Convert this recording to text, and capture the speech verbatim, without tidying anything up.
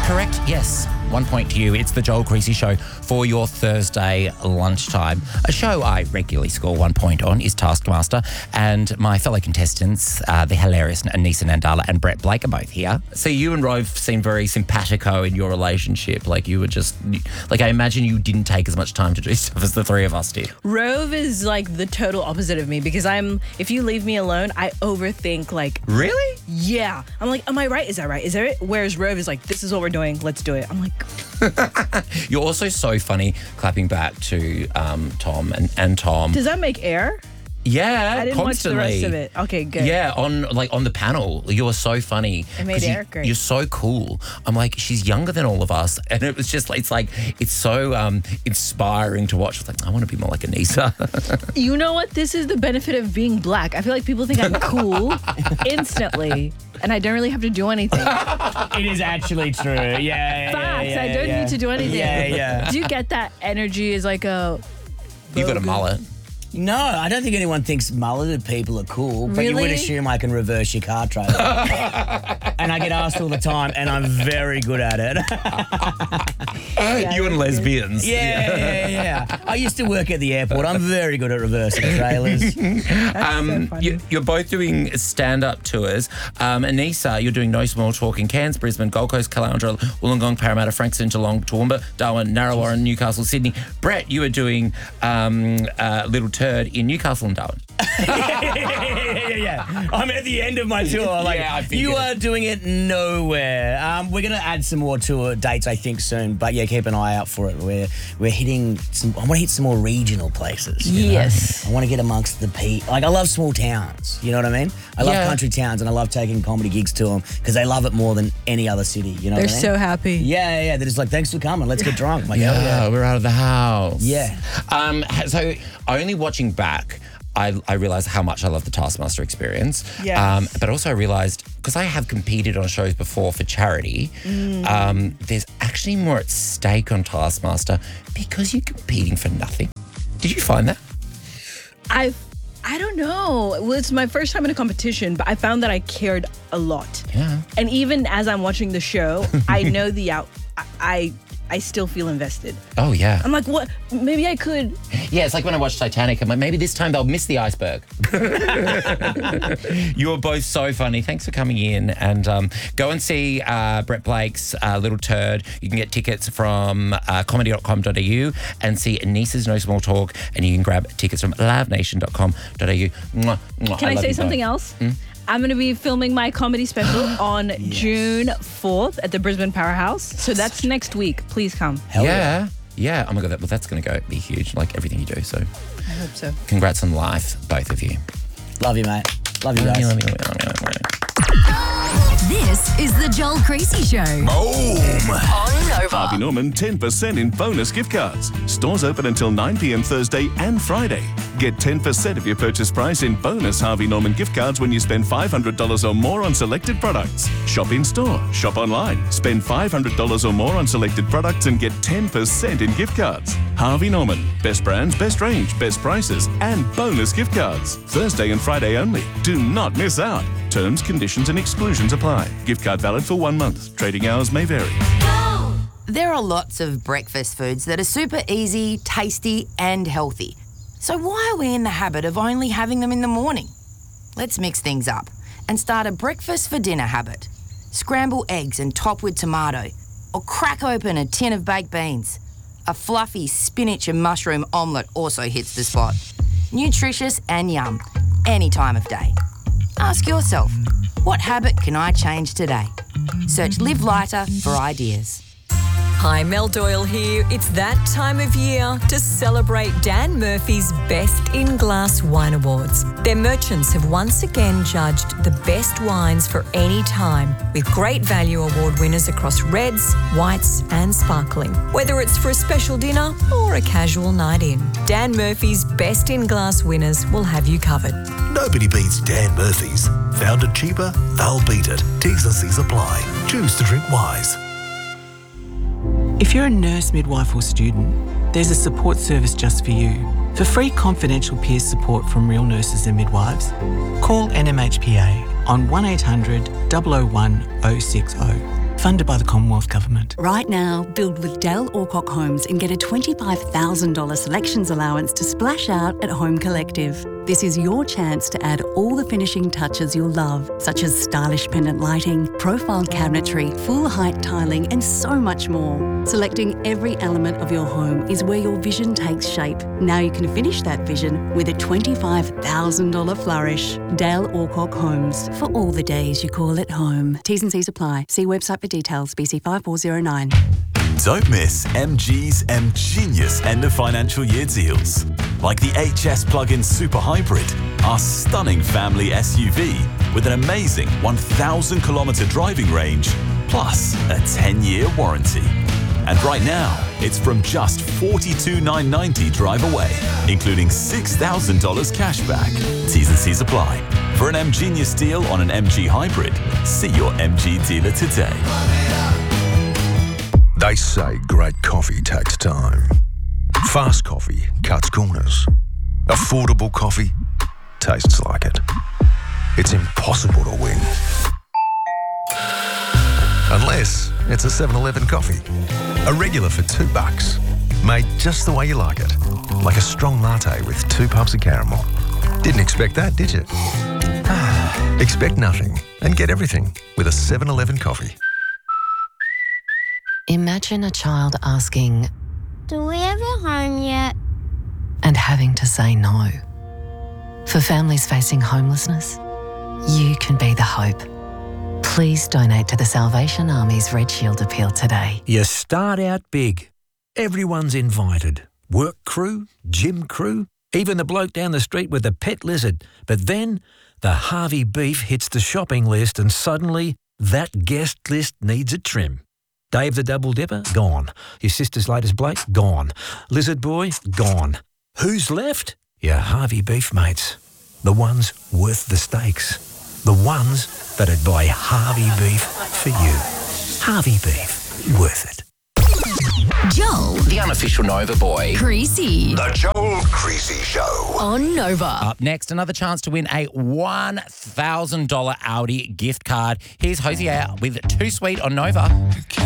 Correct? Yes. One point to you. It's the Joel Creasy Show for your Thursday lunchtime. A show I regularly score one point on is Taskmaster, and my fellow contestants, uh, the hilarious Anissa Nandala and Brett Blake, are both here. So you and Rove seem very simpatico in your relationship. Like you were just, like I imagine you didn't take as much time to do stuff as the three of us did. Rove is like the total opposite of me because I'm, if you leave me alone, I overthink like. Really? Yeah. I'm like, am I right? Is that right? Is that it? Whereas Rove is like, this is what we're doing. Let's do it. I'm like, you're also so funny clapping back to um, Tom and, and Tom. does that make air? Yeah, I didn't constantly. watch the rest of it. Okay, good. Yeah, on like on the panel, you are so funny. It made 'Cause you, Eric great. You're so cool. I'm like, she's younger than all of us, and it was just like it's like it's so um, inspiring to watch. It's like I want to be more like Anissa. You know what? This is the benefit of being black. I feel like people think I'm cool instantly, and I don't really have to do anything. It is actually true. Yeah, yeah, Facts. yeah, yeah, I don't yeah. need to do anything. Yeah, yeah. Do you get that energy? Is like a. You got a mullet. No, I don't think anyone thinks mulleted people are cool, but you would Really? assume I can reverse your car trailer. And I get asked all the time, and I'm very good at it. You and lesbians. Yeah, yeah, yeah. I used to work at the airport. I'm very good at reversing trailers. Um, you, you're both doing stand-up tours. Um, Anissa, you're doing No Small Talk in Cairns, Brisbane, Gold Coast, Caloundra, Wollongong, Parramatta, Frankston, Geelong, Toowoomba, Darwin, Narrawarra, Newcastle, Sydney. Brett, you are doing um, uh, Little Turd in Newcastle and Darwin. yeah, yeah, yeah, yeah. I'm at the end of my tour. Like, Yeah, I figured. you are doing it nowhere. Um, we're going to add some more tour dates, I think, soon. But yeah, keep an eye out for it. We're we're hitting some. I want to hit some more regional places. you know? Yes. I want to get amongst the pe. Like, I love small towns. You know what I mean? I love Yeah. country towns, and I love taking comedy gigs to them because they love it more than any other city. You know They're what I mean? so happy. Yeah, yeah, yeah. They're just like, thanks for coming. Let's get drunk. I'm like, Yeah, hell yeah. we're out of the house. Yeah. Um, so only watching back, I, I realised how much I love the Taskmaster experience. Yes. Um, but also I realised, because I have competed on shows before for charity, um, there's actually more at stake on Taskmaster because you're competing for nothing. Did you find that? I I don't know. Well, it's my first time in a competition, but I found that I cared a lot. Yeah. And even as I'm watching the show, I know the out. I, I I still feel invested. Oh, yeah. I'm like, what? Maybe I could. Yeah, it's like when I watch Titanic, I'm like, maybe this time they'll miss the iceberg. You are both so funny. Thanks for coming in. And um, go and see uh, Brett Blake's uh, Little Turd. You can get tickets from uh, comedy dot com dot a u and see Anissa's No Small Talk. And you can grab tickets from live nation dot com dot a u. Mwah, mwah. Can I, love say you something both. else? I'm going to be filming my comedy special on June fourth at the Brisbane Powerhouse. So that's next week. Please come. Hell Yeah. Yeah. Oh, my God. That, well, that's going to go be huge, like everything you do. So I hope so. congrats on life, both of you. Love you, mate. Love you guys. Love you, love you, love you, love you. This is the Joel Creasy Show. Boom! On Nova. Harvey Norman ten percent in bonus gift cards. Stores open until nine p.m. Thursday and Friday. Get ten percent of your purchase price in bonus Harvey Norman gift cards when you spend five hundred dollars or more on selected products. Shop in store, shop online. Spend five hundred dollars or more on selected products and get ten percent in gift cards. Harvey Norman. Best brands, best range, best prices, and bonus gift cards. Thursday and Friday only. Do not miss out. Terms, conditions, and exclusions apply. Gift card valid for one month. Trading hours may vary. There are lots of breakfast foods that are super easy, tasty, and healthy. So why are we in the habit of only having them in the morning? Let's mix things up and start a breakfast for dinner habit. Scramble eggs and top with tomato, or crack open a tin of baked beans. A fluffy spinach and mushroom omelette also hits the spot. Nutritious and yum, any time of day. Ask yourself, what habit can I change today? Search Live Lighter for ideas. Hi, Mel Doyle here. It's that time of year to celebrate Dan Murphy's Best in Glass Wine Awards. Their merchants have once again judged the best wines for any time, with great value award winners across reds, whites and sparkling. Whether it's for a special dinner or a casual night in, Dan Murphy's Best in Glass winners will have you covered. Nobody beats Dan Murphy's. Found it cheaper, they'll beat it. T's and C's apply. Choose to drink wise. If you're a nurse, midwife or student, there's a support service just for you. For free confidential peer support from real nurses and midwives, call N M H P A on one eight hundred, double oh one, oh six oh. Funded by the Commonwealth Government. Right now, build with Dale Alcock Homes and get a twenty-five thousand dollars selections allowance to splash out at Home Collective. This is your chance to add all the finishing touches you'll love, such as stylish pendant lighting, profiled cabinetry, full height tiling, and so much more. Selecting every element of your home is where your vision takes shape. Now you can finish that vision with a twenty-five thousand dollars flourish. Dale Alcock Homes, for all the days you call it home. T's and C's apply. See website for details, B C five four zero nine. Don't miss M G's M-Genius end of financial year deals. Like the H S plug-in Super Hybrid, our stunning family S U V with an amazing one thousand kilometre driving range, plus a ten-year warranty. And right now, it's from just forty-two thousand nine hundred ninety dollars drive away, including six thousand dollars cash back. T's and C's apply. For an M-Genius deal on an M G Hybrid, see your M G dealer today. They say great coffee takes time. Fast coffee cuts corners. Affordable coffee tastes like it. It's impossible to win. Unless it's a seven eleven coffee. A regular for two bucks. Made just the way you like it. Like a strong latte with two pumps of caramel. Didn't expect that, did you? Expect nothing and get everything with a seven eleven coffee. Imagine a child asking, "Do we have a home yet?" and having to say no. For families facing homelessness, you can be the hope. Please donate to the Salvation Army's Red Shield appeal today. You start out big. Everyone's invited. Work crew, gym crew, even the bloke down the street with the pet lizard. But then the Harvey beef hits the shopping list and suddenly that guest list needs a trim. Dave the Double Dipper, gone. Your sister's latest bloke, gone. Lizard Boy, gone. Who's left? Your Harvey beef mates. The ones worth the stakes. The ones that'd buy Harvey beef for you. Harvey beef, worth it. Joel, The unofficial Nova boy. Creasy The Joel Creasy Show. on Nova. Up next, another chance to win a one thousand dollars Audi gift card. Here's Hosier with Too Sweet on Nova.